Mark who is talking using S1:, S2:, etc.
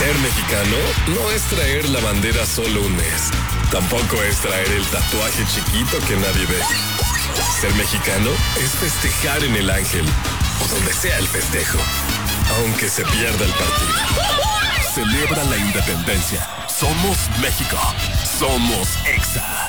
S1: Ser mexicano no es traer la bandera solo un mes. Tampoco es traer el tatuaje chiquito que nadie ve. Ser mexicano es festejar en el Ángel o donde sea el festejo, aunque se pierda el partido. Celebra la independencia. Somos México. Somos Exa.